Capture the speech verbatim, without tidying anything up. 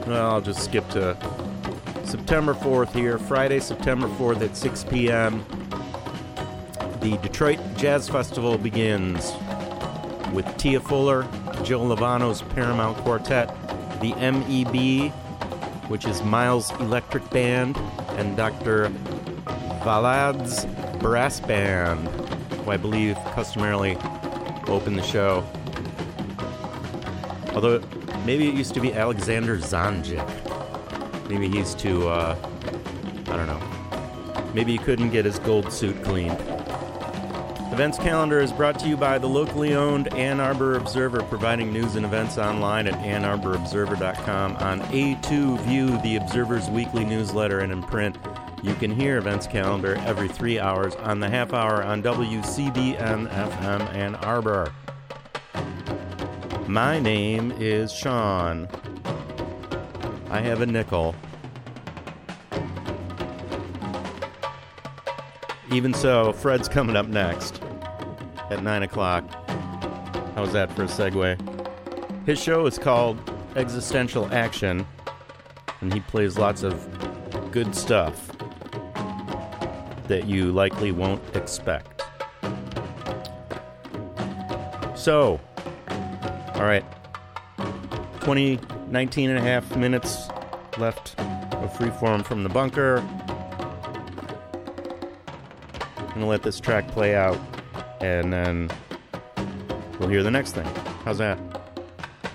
Well, I'll just skip to September fourth here. Friday, September fourth at six p.m. The Detroit Jazz Festival begins with Tia Fuller, Joe Lovano's Paramount Quartet, the M E B, which is Miles Electric Band, and Doctor Valad's Brass Band, who I believe customarily open the show. Although, maybe it used to be Alexander Zonjic. Maybe he's too, uh, I don't know. Maybe he couldn't get his gold suit cleaned. Events calendar is brought to you by the locally owned Ann Arbor Observer, providing news and events online at ann arbor observer dot com. On A two View, the Observer's weekly newsletter, and in print. You can hear Events calendar every three hours on the half hour on W C B N F M Ann Arbor. My name is Sean. I have a nickel. Even so, Fred's coming up next at nine o'clock. How's that for a segue? His show is called Existential Action, and he plays lots of good stuff that you likely won't expect. So, all right, twenty, nineteen and a half minutes left of Freeform from the Bunker. I'm gonna let this track play out, and then we'll hear the next thing. How's that?